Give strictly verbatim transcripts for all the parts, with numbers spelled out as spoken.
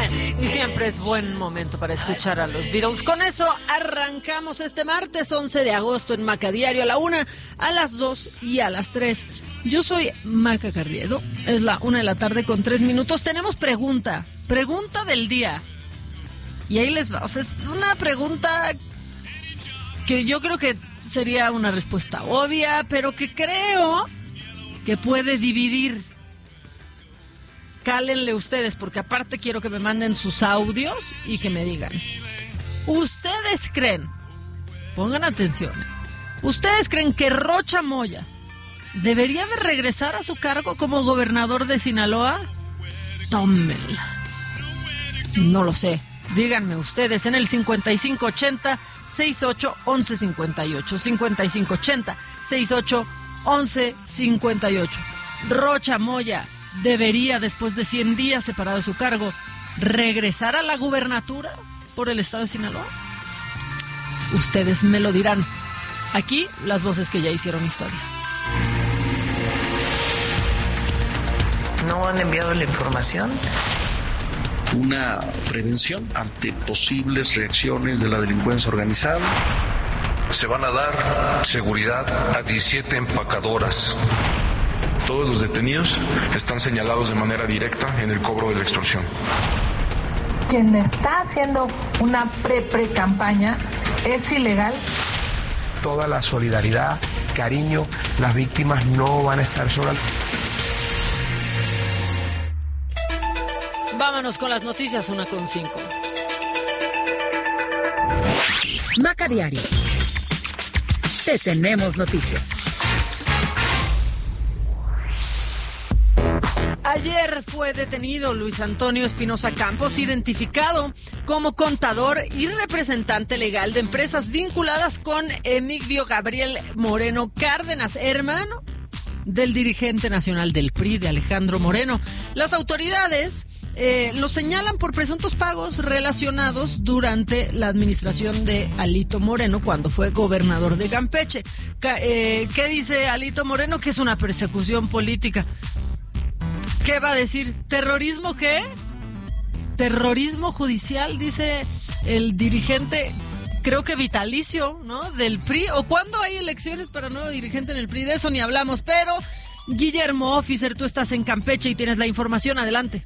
Y siempre es buen momento para escuchar a los Beatles. Con eso arrancamos este martes once de agosto en Maca Diario, a la una, a las dos y a las tres. Yo soy Maca Carriedo, es la una de la tarde con tres minutos. Tenemos pregunta, pregunta del día. Y ahí les va, o sea, es una pregunta que yo creo que sería una respuesta obvia, pero que creo que puede dividir. Cálenle ustedes, porque aparte quiero que me manden sus audios y que me digan. ¿Ustedes creen, pongan atención, ¿ustedes creen que Rocha Moya debería de regresar a su cargo como gobernador de Sinaloa? Tómenla. No lo sé. Díganme ustedes en el cincuenta y cinco ochenta, sesenta y ocho, once cincuenta y ocho. cincuenta y cinco ochenta, sesenta y ocho, once cincuenta y ocho. Rocha Moya debería, después de cien días separado de su cargo, regresar a la gubernatura por el estado de Sinaloa. Ustedes me lo dirán. Aquí las voces que ya hicieron historia. ¿No han enviado la información? Una prevención ante posibles reacciones de la delincuencia organizada. Se van a dar seguridad a diecisiete empacadoras. Todos los detenidos están señalados de manera directa en el cobro de la extorsión. Quien está haciendo una pre-pre-campaña es ilegal. Toda la solidaridad, cariño, las víctimas no van a estar solas. Vámonos con las noticias, una con cinco. Maca Diario. Te tenemos noticias. Ayer fue detenido Luis Antonio Espinosa Campos, identificado como contador y representante legal de empresas vinculadas con Emigdio Gabriel Moreno Cárdenas, hermano del dirigente nacional del P R I, de Alejandro Moreno. Las autoridades eh, lo señalan por presuntos pagos relacionados durante la administración de Alito Moreno cuando fue gobernador de Campeche. Ca- eh, ¿Qué dice Alito Moreno? Que es una persecución política. ¿Qué va a decir? ¿Terrorismo qué? Terrorismo judicial, dice el dirigente, creo que vitalicio, ¿no? Del P R I. ¿O cuándo hay elecciones para nuevo dirigente en el P R I? De eso ni hablamos, pero Guillermo Officer, tú estás en Campeche y tienes la información, adelante.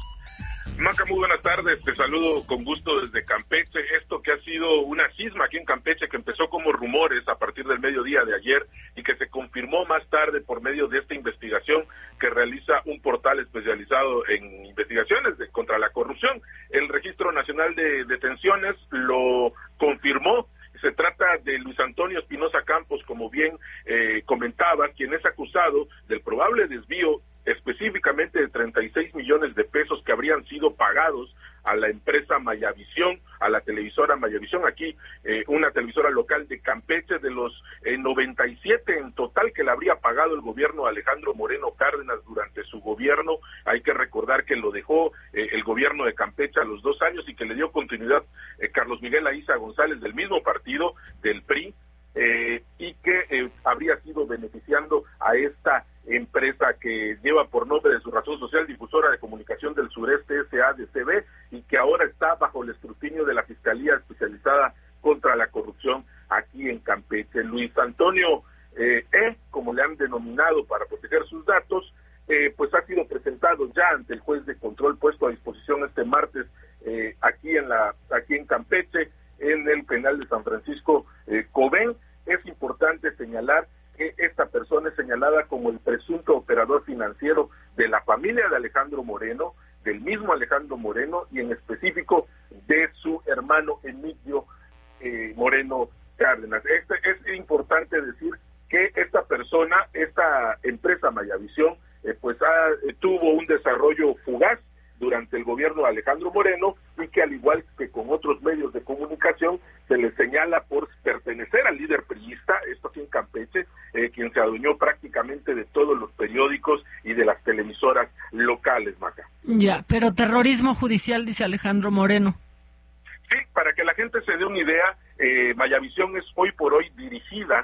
Maca, muy buenas tardes, te saludo con gusto desde Campeche. Esto que ha sido una cisma aquí en Campeche, que empezó como rumores a partir del mediodía de ayer y que se confirmó más tarde por medio de esta investigación que realiza un portal especializado en investigaciones de, contra la corrupción. El Registro Nacional de Detenciones lo confirmó. Se trata de Luis Antonio Espinosa Campos, como bien eh, comentaba, quien es acusado del probable desvío específicamente de treinta y seis millones de pesos que habrían sido pagados a la empresa Mayavisión, a la televisora Mayavisión, aquí eh, una televisora local de Campeche, de los eh, noventa y siete en total que le habría pagado el gobierno de Alejandro Moreno Cárdenas durante su gobierno. Hay que recordar que lo dejó eh, el gobierno de Campeche a los dos años y que le dio continuidad eh, Carlos Miguel Aiza González, del mismo partido, del P R I, eh, y que eh, habría sido beneficiando a esta empresa que lleva por nombre de su razón social Difusora de Comunicación del Sureste, S A D C B, y que ahora está bajo el escrutinio de la Fiscalía Especializada contra la Corrupción aquí en Campeche. Luis Antonio eh, E, como le han denominado para proteger sus datos, eh, pues ha sido presentado ya ante el juez de control puesto a disposición este martes eh, aquí en la aquí en Campeche, en el penal de San Francisco eh, Cobén. Es importante señalar que esta persona es señalada como el presunto operador financiero de la familia de Alejandro Moreno, del mismo Alejandro Moreno, y en específico de su hermano Emigdio eh, Moreno Cárdenas. Este, es importante decir que esta persona, esta empresa Mayavisión, eh, pues ha, eh, tuvo un desarrollo fugaz durante el gobierno de Alejandro Moreno, y que al igual que con otros medios de comunicación se le señala por pertenecer al líder priista, esto aquí en Campeche, eh, quien se adueñó prácticamente de todos los periódicos y de las televisoras locales, Maca. Ya, pero terrorismo judicial, dice Alejandro Moreno. Sí, para que la gente se dé una idea, eh, Mayavisión es hoy por hoy dirigida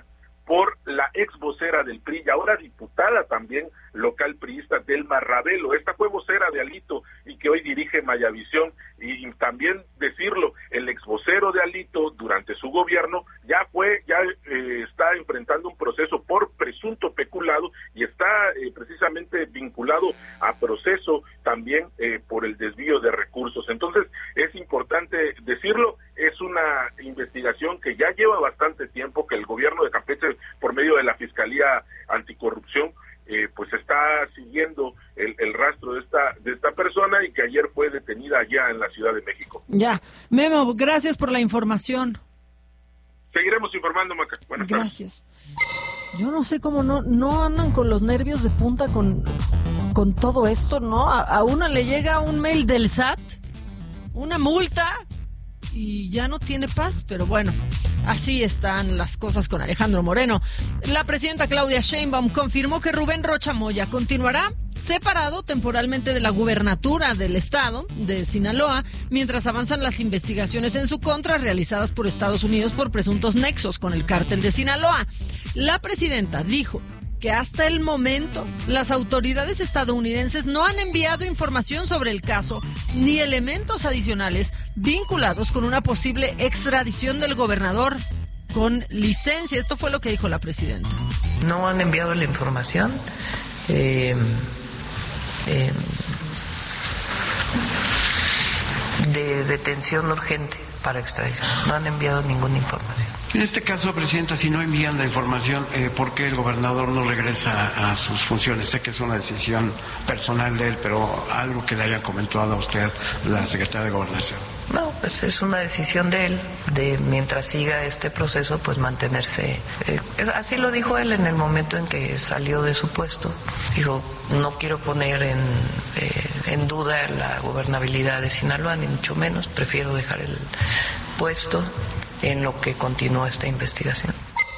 por la ex vocera del P R I y ahora diputada también local priista, Delma Ravelo. Esta fue vocera de Alito y que hoy dirige Mayavisión. Y, y también decirlo, el ex vocero de Alito durante su gobierno ya fue, ya eh, está enfrentando un proceso por presunto peculado y está eh, precisamente vinculado a proceso también eh, por el desvío de recursos. Entonces es importante decirlo, es una investigación que ya lleva bastante tiempo, que el gobierno de Campeche, por medio de la Fiscalía Anticorrupción, eh, pues está siguiendo el, el rastro de esta de esta persona y que ayer fue detenida allá en la Ciudad de México. Ya, Memo, gracias por la información. Seguiremos informando, Maca. Buenas tardes. Gracias. Yo no sé cómo no no andan con los nervios de punta con, con todo esto, ¿no? A, a una le llega un mail del S A T, una multa, y ya no tiene paz, pero bueno, así están las cosas con Alejandro Moreno. La presidenta Claudia Sheinbaum confirmó que Rubén Rocha Moya continuará separado temporalmente de la gubernatura del estado de Sinaloa, mientras avanzan las investigaciones en su contra realizadas por Estados Unidos por presuntos nexos con el cártel de Sinaloa. La presidenta dijo que hasta el momento las autoridades estadounidenses no han enviado información sobre el caso ni elementos adicionales vinculados con una posible extradición del gobernador con licencia. Esto fue lo que dijo la presidenta. No han enviado la información. Eh, eh, de detención urgente para extradición. No han enviado ninguna información. En este caso, Presidenta, si no envían la información, eh, ¿por qué el gobernador no regresa a, a sus funciones? Sé que es una decisión personal de él, pero algo que le haya comentado a usted la secretaria de Gobernación. No, pues es una decisión de él, de mientras siga este proceso, pues mantenerse. Eh, así lo dijo él en el momento en que salió de su puesto. Dijo, no quiero poner en, eh, en duda la gobernabilidad de Sinaloa, ni mucho menos. Prefiero dejar el puesto en lo que continúa esta investigación.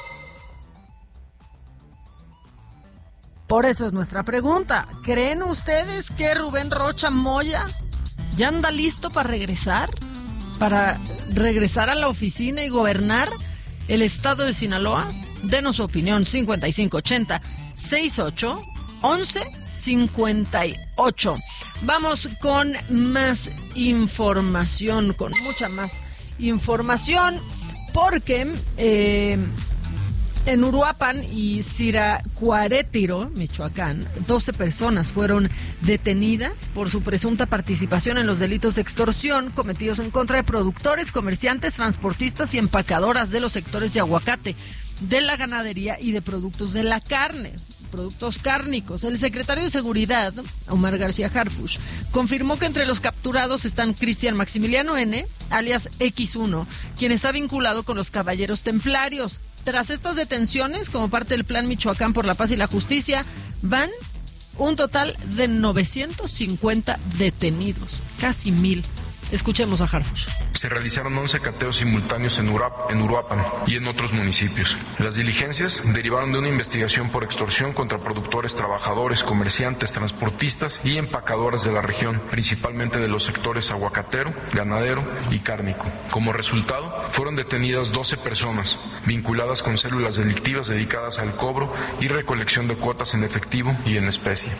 Por eso es nuestra pregunta. ¿Creen ustedes que Rubén Rocha Moya ya anda listo para regresar? ¿Para regresar a la oficina y gobernar el estado de Sinaloa? Denos su opinión, cincuenta y cinco ochenta, sesenta y ocho, once cincuenta y ocho. Vamos con más información, con mucha más información, porque eh, en Uruapan y Siracuaretiro, Michoacán, doce personas fueron detenidas por su presunta participación en los delitos de extorsión cometidos en contra de productores, comerciantes, transportistas y empacadoras de los sectores de aguacate, de la ganadería y de productos de la carne, productos cárnicos. El secretario de Seguridad, Omar García Harfuch, confirmó que entre los capturados están Cristian Maximiliano N., alias equis uno, quien está vinculado con los Caballeros Templarios. Tras estas detenciones, como parte del Plan Michoacán por la Paz y la Justicia, van un total de novecientos cincuenta detenidos, casi mil. Escuchemos a Harfuch. Se realizaron once cateos simultáneos en, Urap, en Uruapan y en otros municipios. Las diligencias derivaron de una investigación por extorsión contra productores, trabajadores, comerciantes, transportistas y empacadoras de la región, principalmente de los sectores aguacatero, ganadero y cárnico. Como resultado, fueron detenidas doce personas vinculadas con células delictivas dedicadas al cobro y recolección de cuotas en efectivo y en especie.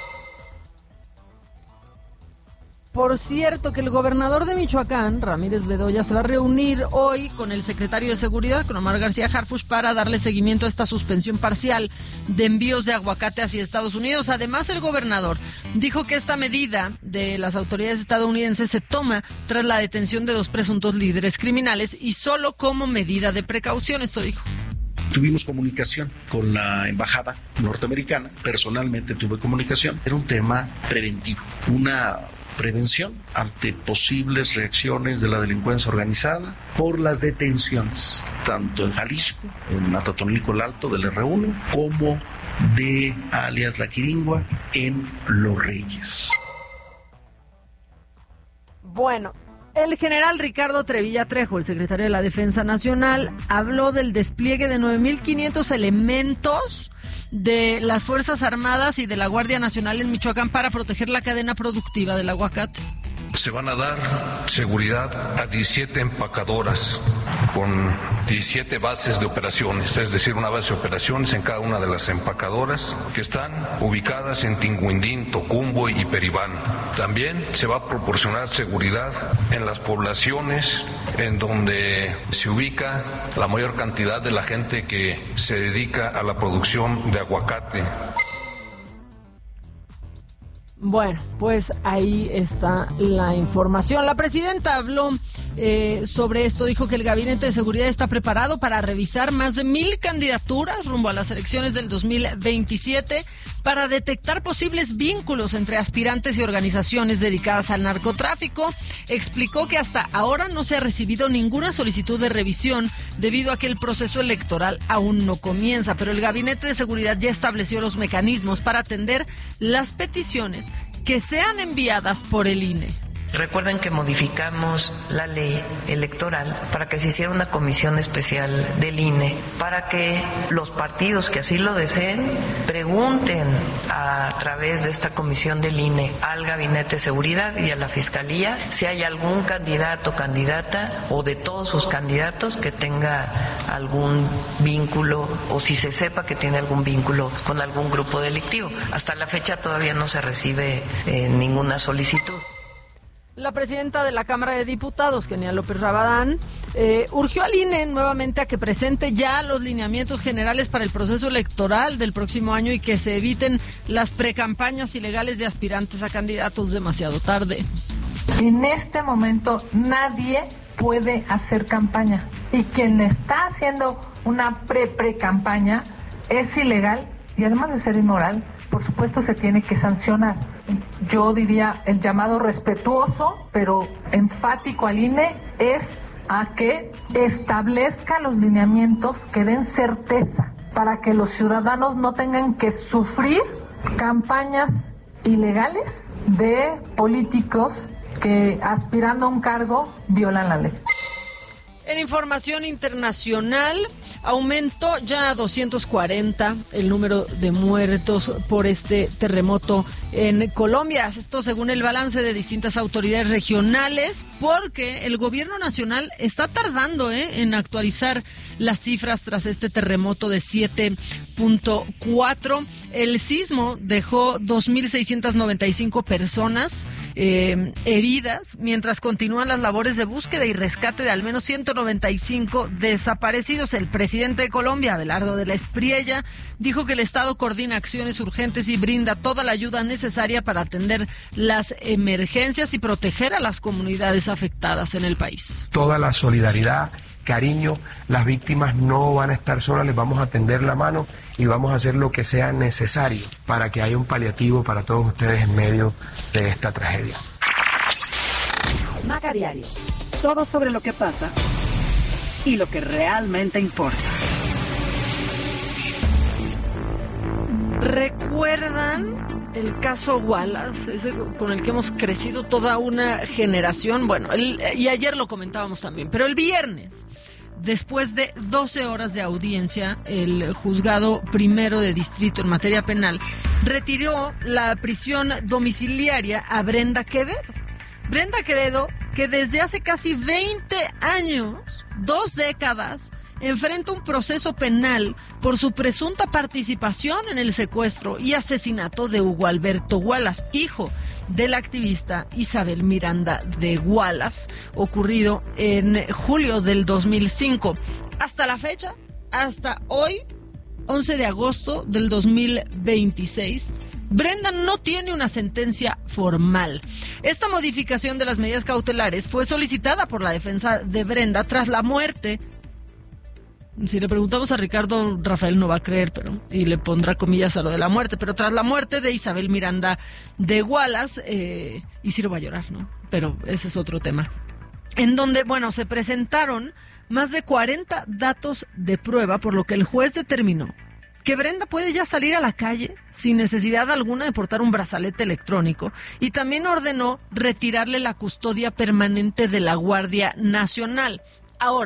Por cierto, que el gobernador de Michoacán, Ramírez Bedoya, se va a reunir hoy con el secretario de Seguridad, con Omar García Harfuch, para darle seguimiento a esta suspensión parcial de envíos de aguacate hacia Estados Unidos. Además, el gobernador dijo que esta medida de las autoridades estadounidenses se toma tras la detención de dos presuntos líderes criminales y solo como medida de precaución. Esto dijo. Tuvimos comunicación con la embajada norteamericana, personalmente tuve comunicación. Era un tema preventivo, una prevención ante posibles reacciones de la delincuencia organizada por las detenciones, tanto en Jalisco, en Atatonilco el Alto del erre uno, como de alias La Quiringua en Los Reyes. Bueno, el general Ricardo Trevilla Trejo, el secretario de la Defensa Nacional, habló del despliegue de nueve mil quinientos elementos de las Fuerzas Armadas y de la Guardia Nacional en Michoacán para proteger la cadena productiva del aguacate. Se van a dar seguridad a diecisiete empacadoras con diecisiete bases de operaciones, es decir, una base de operaciones en cada una de las empacadoras que están ubicadas en Tinguindín, Tocumbo y Peribán. También se va a proporcionar seguridad en las poblaciones en donde se ubica la mayor cantidad de la gente que se dedica a la producción de aguacate. Bueno, pues ahí está la información. La presidenta habló eh, sobre esto, dijo que el Gabinete de Seguridad está preparado para revisar más de mil candidaturas rumbo a las elecciones del dos mil veintisiete para detectar posibles vínculos entre aspirantes y organizaciones dedicadas al narcotráfico. Explicó que hasta ahora no se ha recibido ninguna solicitud de revisión debido a que el proceso electoral aún no comienza, pero el Gabinete de Seguridad ya estableció los mecanismos para atender las peticiones que sean enviadas por el I N E. Recuerden que modificamos la ley electoral para que se hiciera una comisión especial del I N E, para que los partidos que así lo deseen pregunten a través de esta comisión del I N E al Gabinete de Seguridad y a la Fiscalía si hay algún candidato o candidata o de todos sus candidatos que tenga algún vínculo o si se sepa que tiene algún vínculo con algún grupo delictivo. Hasta la fecha todavía no se recibe eh, ninguna solicitud. La presidenta de la Cámara de Diputados, Kenia López Rabadán, eh, urgió al I N E nuevamente a que presente ya los lineamientos generales para el proceso electoral del próximo año y que se eviten las precampañas ilegales de aspirantes a candidatos demasiado tarde. En este momento nadie puede hacer campaña y quien está haciendo una pre-pre-campaña es ilegal y además de ser inmoral, por supuesto se tiene que sancionar. Yo diría el llamado respetuoso, pero enfático al I N E es a que establezca los lineamientos que den certeza para que los ciudadanos no tengan que sufrir campañas ilegales de políticos que aspirando a un cargo violan la ley. En información internacional, aumentó ya a doscientos cuarenta el número de muertos por este terremoto en Colombia. Esto según el balance de distintas autoridades regionales, porque el gobierno nacional está tardando ¿eh? en actualizar las cifras tras este terremoto de siete punto cuatro. El sismo dejó dos mil seiscientas noventa y cinco personas eh, heridas, mientras continúan las labores de búsqueda y rescate de al menos ciento noventa y cinco desaparecidos. El presidente de Colombia, Abelardo de la Espriella, dijo que el Estado coordina acciones urgentes y brinda toda la ayuda necesaria para atender las emergencias y proteger a las comunidades afectadas en el país. Toda la solidaridad, cariño, las víctimas no van a estar solas, les vamos a tender la mano y vamos a hacer lo que sea necesario para que haya un paliativo para todos ustedes en medio de esta tragedia. Maca Diario, todo sobre lo que pasa y lo que realmente importa. ¿Recuerdan el caso Wallace, ese con el que hemos crecido toda una generación? Bueno, el, y ayer lo comentábamos también, pero el viernes, después de doce horas de audiencia, el juzgado primero de distrito en materia penal retiró la prisión domiciliaria a Brenda Quevedo. Brenda Quevedo, que desde hace casi veinte años, dos décadas, enfrenta un proceso penal por su presunta participación en el secuestro y asesinato de Hugo Alberto Wallace, hijo de la activista Isabel Miranda de Wallace, ocurrido en julio del dos mil cinco. Hasta la fecha, hasta hoy, once de agosto del dos mil veintiséis, Brenda no tiene una sentencia formal. Esta modificación de las medidas cautelares fue solicitada por la defensa de Brenda tras la muerte. Si le preguntamos a Ricardo, Rafael no va a creer, pero y le pondrá comillas a lo de la muerte, pero tras la muerte de Isabel Miranda de Wallace, eh, y Ciro va a llorar, ¿no? Pero ese es otro tema. En donde, bueno, se presentaron más de cuarenta datos de prueba, por lo que el juez determinó que Brenda puede ya salir a la calle sin necesidad alguna de portar un brazalete electrónico, y también ordenó retirarle la custodia permanente de la Guardia Nacional. Ahora,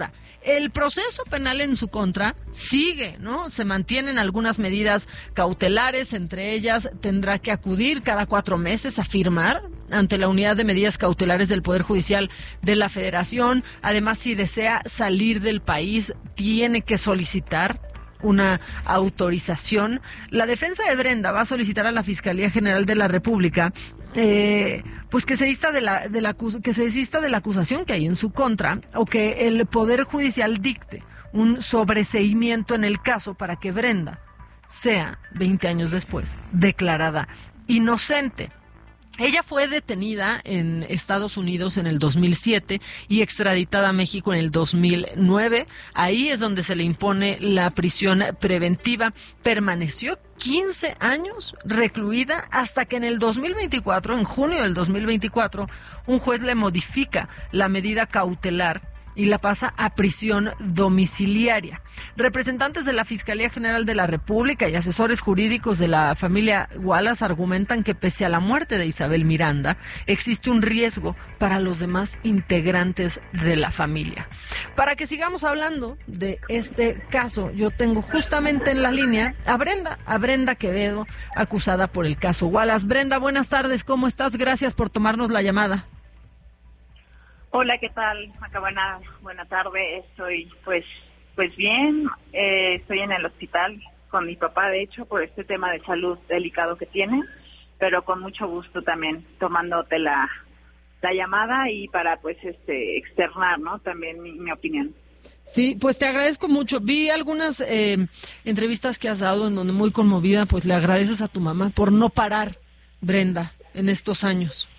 el proceso penal en su contra sigue, ¿no? Se mantienen algunas medidas cautelares, entre ellas tendrá que acudir cada cuatro meses a firmar ante la Unidad de Medidas Cautelares del Poder Judicial de la Federación. Además, si desea salir del país, tiene que solicitar una autorización. La defensa de Brenda va a solicitar a la Fiscalía General de la República eh, pues que se desista de la, de la que se desista de la acusación que hay en su contra, o que el Poder Judicial dicte un sobreseimiento en el caso para que Brenda sea, veinte años después, declarada inocente. Ella fue detenida en Estados Unidos en el dos mil siete y extraditada a México en el dos mil nueve. Ahí es donde se le impone la prisión preventiva. Permaneció quince años recluida hasta que en el dos mil veinticuatro, en junio del dos mil veinticuatro, un juez le modifica la medida cautelar y la pasa a prisión domiciliaria. Representantes de la Fiscalía General de la República y asesores jurídicos de la familia Wallace argumentan que pese a la muerte de Isabel Miranda, existe un riesgo para los demás integrantes de la familia. Para que sigamos hablando de este caso, yo tengo justamente en la línea a Brenda, a Brenda Quevedo, acusada por el caso Wallace. Brenda, buenas tardes, ¿cómo estás? Gracias por tomarnos la llamada. Hola, ¿qué tal? Acá buena, buena tarde. Estoy, pues, pues bien. Eh, estoy en el hospital con mi papá, de hecho, por este tema de salud delicado que tiene, pero con mucho gusto también tomándote la, la llamada y para, pues, este, externar, ¿no? También mi, mi opinión. Sí, pues te agradezco mucho. Vi algunas eh, entrevistas que has dado en donde muy conmovida, pues le agradeces a tu mamá por no parar, Brenda, en estos años.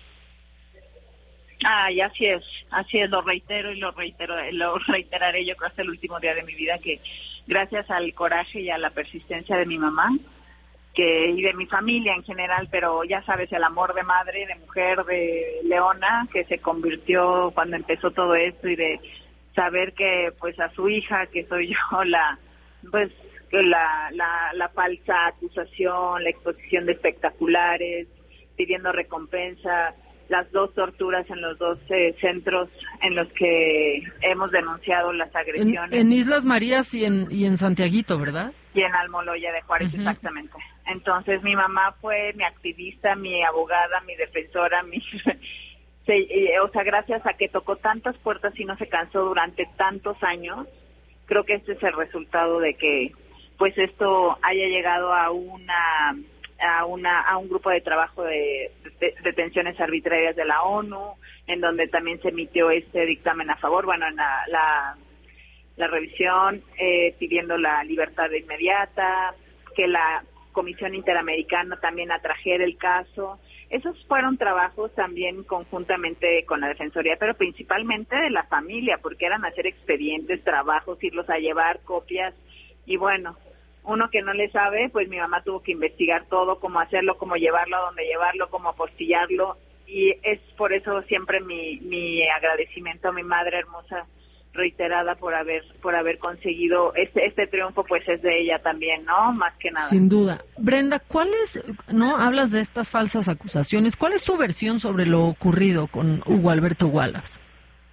Ay, así es, así es, lo reitero y lo reitero, lo reiteraré yo creo hasta el último día de mi vida, que gracias al coraje y a la persistencia de mi mamá que y de mi familia en general, pero ya sabes, el amor de madre, de mujer, de leona, que se convirtió cuando empezó todo esto, y de saber que pues a su hija, que soy yo, la pues la, la, la falsa acusación, la exposición de espectaculares, pidiendo recompensa, las dos torturas en los dos eh, centros en los que hemos denunciado las agresiones. En, en Islas Marías y en y en Santiaguito, ¿verdad? Y en Almoloya de Juárez, uh-huh. Exactamente. Entonces mi mamá fue mi activista, mi abogada, mi defensora, mi se, eh, o sea, gracias a que tocó tantas puertas y no se cansó durante tantos años, creo que este es el resultado de que pues esto haya llegado a una a una a un grupo de trabajo de, de detenciones arbitrarias de la ONU, en donde también se emitió este dictamen a favor, bueno, en la la, la revisión eh, pidiendo la libertad inmediata, que la Comisión Interamericana también atrajera el caso. Esos fueron trabajos también conjuntamente con la Defensoría, pero principalmente de la familia, porque eran hacer expedientes, trabajos, irlos a llevar, copias, y bueno, uno que no le sabe, pues mi mamá tuvo que investigar todo, cómo hacerlo, cómo llevarlo, a dónde llevarlo, cómo apostillarlo, y es por eso siempre mi, mi agradecimiento a mi madre hermosa, reiterada por haber por haber conseguido este este triunfo, pues es de ella también, ¿no? Más que nada. Sin duda. Brenda, ¿cuál es, no hablas de estas falsas acusaciones, cuál es tu versión sobre lo ocurrido con Hugo Alberto Wallace?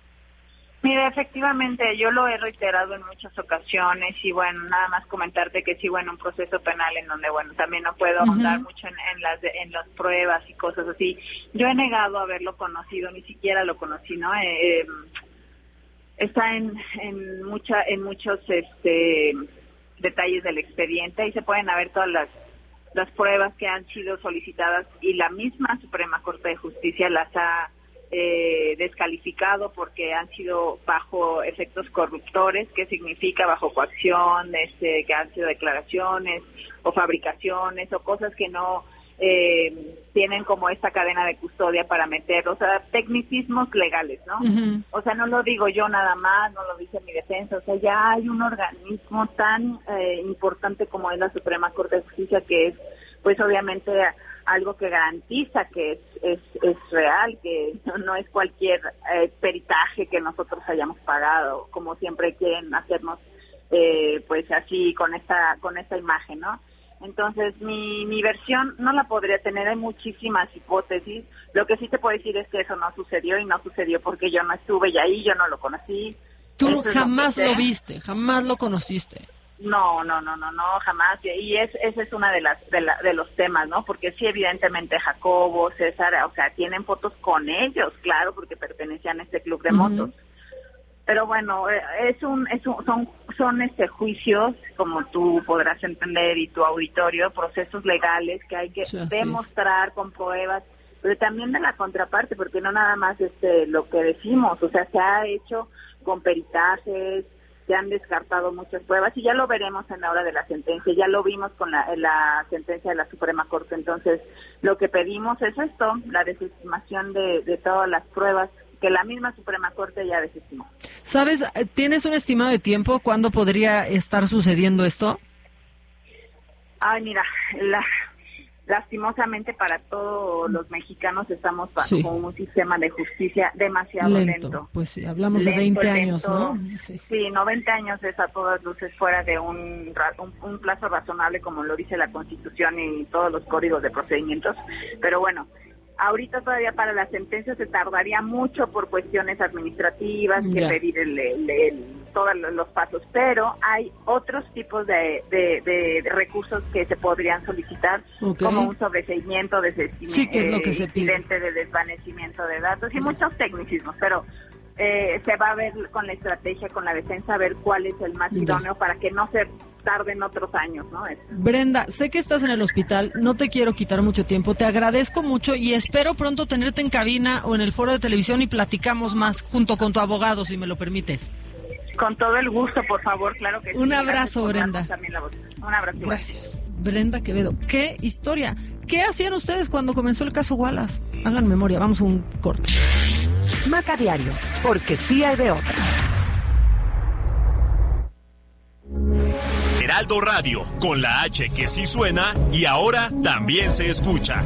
Mira, efectivamente, yo lo he reiterado en muchas ocasiones y bueno, nada más comentarte que sigo en un proceso penal en donde, bueno, también no puedo ahondar uh-huh. mucho en, en las de, en las pruebas y cosas así. Yo he negado haberlo conocido, ni siquiera lo conocí, ¿no? Eh, eh, está en en mucha en muchos este detalles del expediente y se pueden ver todas las las pruebas que han sido solicitadas y la misma Suprema Corte de Justicia las ha Eh, descalificado porque han sido bajo efectos corruptores, que significa bajo coacción, este, que han sido declaraciones o fabricaciones o cosas que no eh, tienen como esta cadena de custodia para meter, o sea, tecnicismos legales, ¿no? Uh-huh. O sea, no lo digo yo nada más, no lo dice mi defensa, o sea, ya hay un organismo tan eh, importante como es la Suprema Corte de Justicia, que es, pues obviamente, algo que garantiza que es es, es real, que no, no es cualquier eh, peritaje que nosotros hayamos pagado, como siempre quieren hacernos, eh, pues así con esta con esta imagen, ¿no? Entonces mi mi versión no la podría tener, hay muchísimas hipótesis. Lo que sí te puedo decir es que eso no sucedió y no sucedió porque yo no estuve y ahí yo no lo conocí. Tú Eso es jamás lo, que lo sé. viste, jamás lo conociste. No, no, no, no, no, jamás. Y es, ese es una de las de, la, de los temas, ¿no? Porque sí, evidentemente Jacobo, César, o sea, tienen fotos con ellos, claro, porque pertenecían a este club de motos. Uh-huh. Pero bueno, es un, es un, son, son este juicios, como tú podrás entender y tu auditorio, procesos legales que hay que sí, demostrar con pruebas, pero también de la contraparte, porque no nada más este lo que decimos, o sea, se ha hecho con peritajes, se han descartado muchas pruebas y ya lo veremos en la hora de la sentencia, ya lo vimos con la, la sentencia de la Suprema Corte. Entonces, lo que pedimos es esto, la desestimación de, de todas las pruebas que la misma Suprema Corte ya desestimó. ¿Sabes, tienes un estimado de tiempo cuándo podría estar sucediendo esto? Ay, mira, la... lastimosamente para todos los mexicanos estamos bajo sí. un sistema de justicia demasiado lento. lento. Pues sí, hablamos lento, de veinte años, lento. ¿no? Sí. sí, noventa años es a todas luces fuera de un, un, un plazo razonable como lo dice la Constitución y todos los códigos de procedimientos. Pero bueno, ahorita todavía para la sentencia se tardaría mucho por cuestiones administrativas, que yeah. pedir el, el, el, todos los pasos, pero hay otros tipos de, de, de recursos que se podrían solicitar, okay. como un sobreseimiento, desistimiento, sí, que es lo que se pide. de desvanecimiento de datos y muchos tecnicismos, pero eh, se va a ver con la estrategia, con la defensa, a ver cuál es el más idóneo yeah. para que no se tarden otros años, ¿no? Es... Brenda, sé que estás en el hospital, no te quiero quitar mucho tiempo, te agradezco mucho y espero pronto tenerte en cabina o en el foro de televisión y platicamos más junto con tu abogado, si me lo permites. Con todo el gusto, por favor, claro que sí. Un abrazo, Brenda. Un abrazo. Gracias. Brenda Quevedo, qué historia. ¿Qué hacían ustedes cuando comenzó el caso Wallace? Hagan memoria, vamos a un corte. Maca Diario, porque sí hay de otra. Heraldo Radio, con la H que sí suena y ahora también se escucha.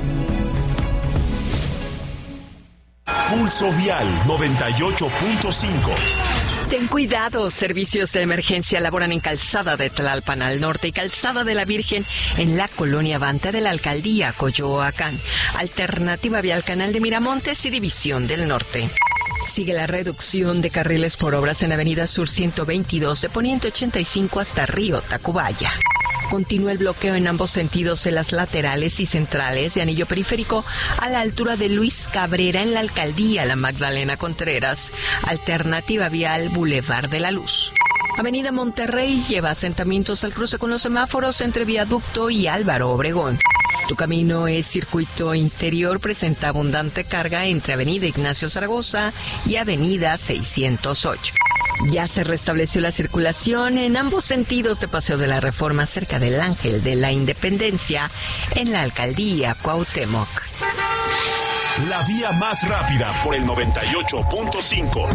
Pulso Vial noventa y ocho punto cinco. Ten cuidado, servicios de emergencia laboran en Calzada de Tlalpan al norte y Calzada de la Virgen en la Colonia Vanta de la Alcaldía Coyoacán. Alternativa vial Canal de Miramontes y División del Norte. Sigue la reducción de carriles por obras en Avenida Sur ciento veintidós de Poniente ochenta y cinco hasta Río Tacubaya. Continúa el bloqueo en ambos sentidos en las laterales y centrales de Anillo Periférico a la altura de Luis Cabrera en la Alcaldía La Magdalena Contreras. Alternativa vial Boulevard de la Luz. Avenida Monterrey lleva asentamientos al cruce con los semáforos entre Viaducto y Álvaro Obregón. Tu camino es circuito interior, presenta abundante carga entre Avenida Ignacio Zaragoza y Avenida seiscientos ocho. Ya se restableció la circulación en ambos sentidos de Paseo de la Reforma cerca del Ángel de la Independencia en la Alcaldía Cuauhtémoc. La vía más rápida por el noventa y ocho punto cinco.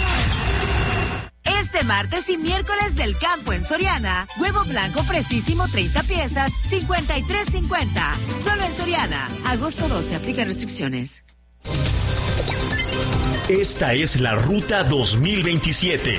Este martes y miércoles del campo en Soriana, huevo blanco fresísimo treinta piezas, cincuenta y tres cincuenta. Solo en Soriana. Agosto doce, aplica restricciones. Esta es la Ruta dos mil veintisiete.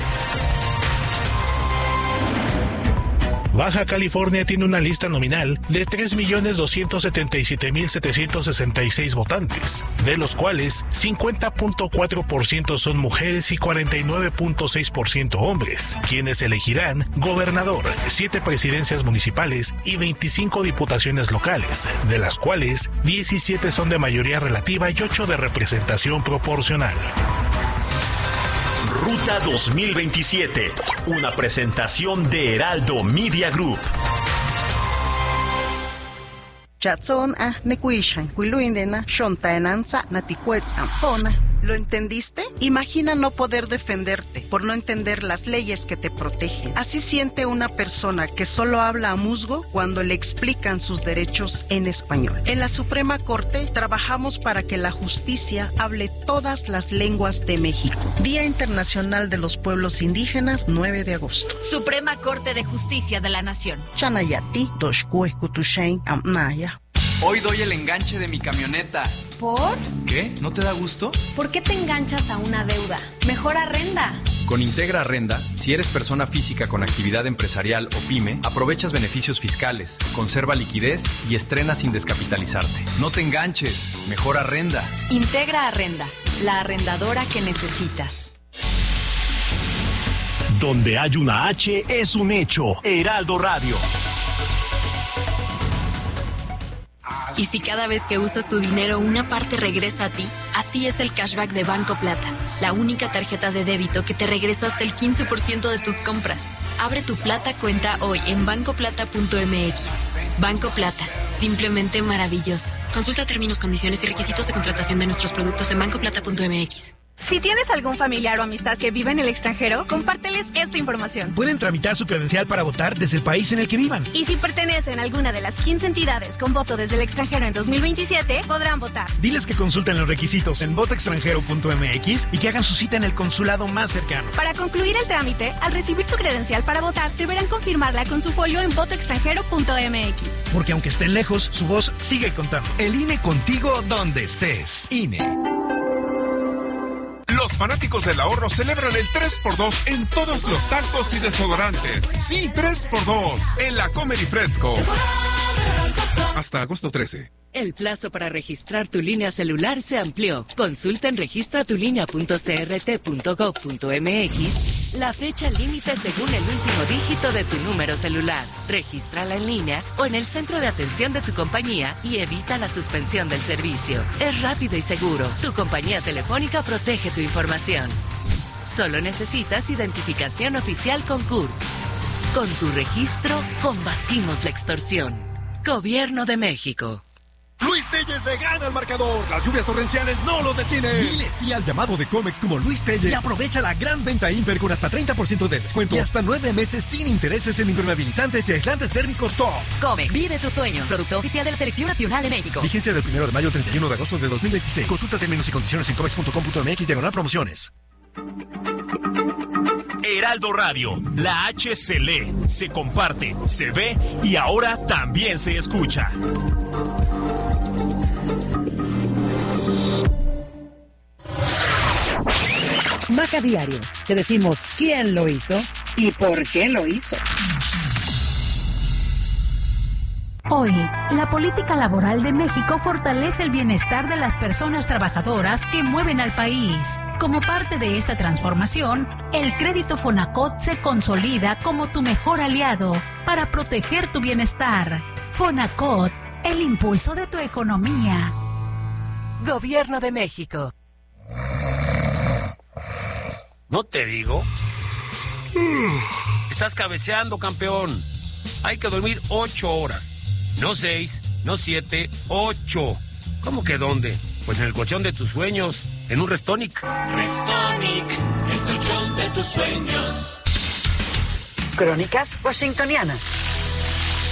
Baja California tiene una lista nominal de tres millones doscientos setenta y siete mil setecientos sesenta y seis votantes, de los cuales cincuenta punto cuatro por ciento son mujeres y cuarenta y nueve punto seis por ciento hombres, quienes elegirán gobernador, siete presidencias municipales y veinticinco diputaciones locales, de las cuales diecisiete son de mayoría relativa y ocho de representación proporcional. Ruta dos mil veintisiete, una presentación de Heraldo Media Group. Chatson a nekuishan, huiluindena, shontaenanza, naticuetzam, ¿Lo entendiste? Imagina no poder defenderte por no entender las leyes que te protegen. Así siente una persona que solo habla a musgo cuando le explican sus derechos en español. En la Suprema Corte trabajamos para que la justicia hable todas las lenguas de México. Día Internacional de los Pueblos Indígenas, nueve de agosto. Suprema Corte de Justicia de la Nación. Chanayati, Doshkue, Kutushain, Amnaya. Hoy doy el enganche de mi camioneta. ¿Por? ¿Qué? ¿No te da gusto? ¿Por qué te enganchas a una deuda? Mejor arrenda. Con Integra Arrenda, si eres persona física con actividad empresarial o pyme, aprovechas beneficios fiscales, conserva liquidez y estrena sin descapitalizarte. No te enganches, mejor arrenda. Integra Arrenda, la arrendadora que necesitas. Donde hay una H es un hecho. Heraldo Radio. Y si cada vez que usas tu dinero una parte regresa a ti, así es el cashback de Banco Plata, la única tarjeta de débito que te regresa hasta el quince por ciento de tus compras. Abre tu Plata cuenta hoy en banco plata punto m x. Banco Plata, simplemente maravilloso. Consulta términos, condiciones y requisitos de contratación de nuestros productos en banco plata punto m x. Si tienes algún familiar o amistad que vive en el extranjero, compárteles esta información. Pueden tramitar su credencial para votar desde el país en el que vivan. Y si pertenecen a alguna de las quince entidades con voto desde el extranjero en dos mil veintisiete, podrán votar. Diles que consulten los requisitos en voto extranjero punto m x y que hagan su cita en el consulado más cercano. Para concluir el trámite, al recibir su credencial para votar, deberán confirmarla con su folio en voto extranjero punto m x. Porque aunque estén lejos, su voz sigue contando. El I N E contigo donde estés. I N E. Los fanáticos del ahorro celebran el tres por dos en todos los tacos y desodorantes. Sí, tres por dos en la Comer y Fresco. Hasta agosto trece. El plazo para registrar tu línea celular se amplió. Consulta en registra tu línea punto c r t punto gov punto m x la fecha límite según el último dígito de tu número celular. Regístrala en línea o en el centro de atención de tu compañía y evita la suspensión del servicio. Es rápido y seguro. Tu compañía telefónica protege tu información. Solo necesitas identificación oficial con C U R. Con tu registro, combatimos la extorsión. Gobierno de México. Luis Telles le gana al marcador. Las lluvias torrenciales no lo detienen. Dile sí al llamado de Comex como Luis Telles y aprovecha la gran venta Imper con hasta treinta por ciento de descuento y hasta nueve meses sin intereses en impermeabilizantes y aislantes térmicos Top. Comex, vive tus sueños. Producto oficial de la Selección Nacional de México. Vigencia del primero de mayo al treinta y uno de agosto de dos mil veintiséis. Consulta términos y condiciones en comex punto com punto m x diagonal promociones. Heraldo Radio, la H se lee, se comparte, se ve y ahora también se escucha. Maca Diario, te decimos quién lo hizo y por qué lo hizo. Hoy, la política laboral de México fortalece el bienestar de las personas trabajadoras que mueven al país. Como parte de esta transformación, el crédito Fonacot se consolida como tu mejor aliado para proteger tu bienestar. Fonacot, el impulso de tu economía. Gobierno de México. ¿No te digo? Estás cabeceando, campeón. Hay que dormir ocho horas. No seis, no siete, ocho. ¿Cómo que dónde? Pues en el colchón de tus sueños, en un Restonic. Restonic, el colchón de tus sueños. Crónicas Washingtonianas.